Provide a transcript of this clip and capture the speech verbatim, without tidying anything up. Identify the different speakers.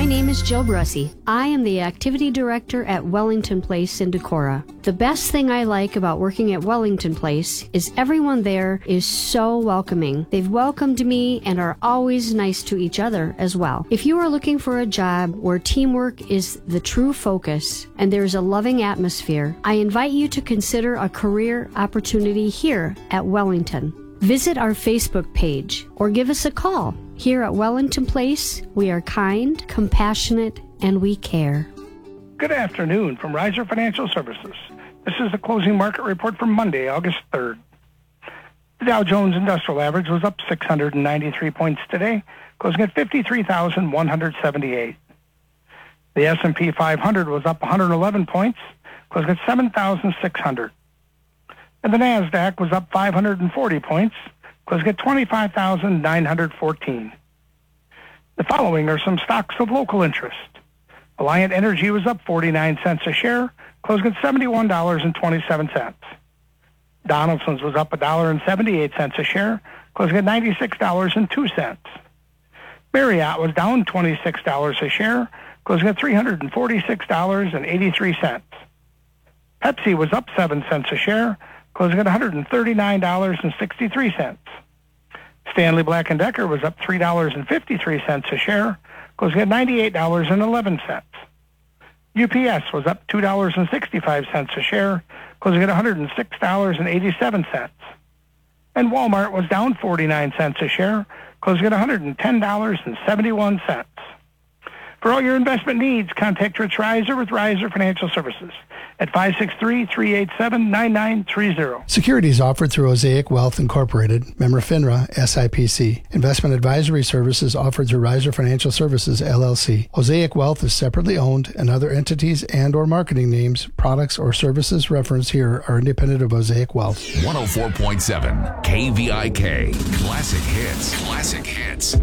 Speaker 1: My name is Jill Brussy. I am the Activity Director at Wellington Place in Decorah. The best thing I like about working at Wellington Place is everyone there is so welcoming. They've welcomed me and are always nice to each other as well. If you are looking for a job where teamwork is the true focus and there's a loving atmosphere, I invite you to consider a career opportunity here at Wellington. Visit our Facebook page or give us a call. Here at Wellington Place, we are kind, compassionate, and we care.
Speaker 2: Good afternoon from Riser Financial Services. This is the closing market report for Monday, August third. The Dow Jones Industrial Average was up six hundred ninety-three points today, closing at fifty-three thousand one hundred seventy-eight. The S and P five hundred was up one hundred eleven points, closing at seven thousand six hundred. And the NASDAQ was up five hundred forty points, closing at twenty-five thousand nine hundred fourteen. The following are some stocks of local interest. Alliant Energy was up forty-nine cents a share, closing at seventy-one dollars and twenty-seven cents. Donaldson's was up one dollar and seventy-eight cents a share, closing at ninety-six dollars and two cents. Marriott was down twenty-six dollars a share, closing at three hundred forty-six dollars and eighty-three cents. Pepsi was up seven cents a share, closing at one hundred thirty-nine dollars and sixty-three cents. Stanley Black and Decker was up three dollars and fifty-three cents a share, closing at ninety-eight dollars and eleven cents. U P S was up two dollars and sixty-five cents a share, closing at one hundred six dollars and eighty-seven cents. And Walmart was down forty-nine cents a share, closing at one hundred ten dollars and seventy-one cents. For all your investment needs, contact Rich Riser with Riser Financial Services at five six three, three eight seven, nine nine three zero.
Speaker 3: Securities offered through Osaic Wealth Incorporated, member FINRA, S I P C. Investment advisory services offered through Riser Financial Services, L L C. Osaic Wealth is separately owned, and other entities and or marketing names, products, or services referenced here are independent of Osaic Wealth.
Speaker 4: one oh four point seven K V I K. Classic Hits. Classic Hits.